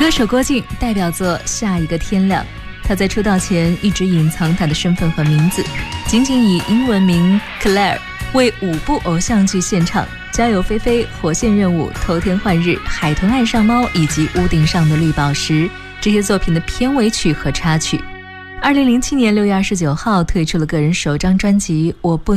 歌手郭靖代表作《下一个天亮》，他在出道前一直隐藏他的身份和名字，仅仅以英文名 Claire 为5部偶像剧献唱，《加油菲菲》、《火线任务》、《偷天换日》、《海豚爱上猫》以及《屋顶上的绿宝石》这些作品的片尾曲和插曲。2007年6月29号推出了个人首张专辑《我不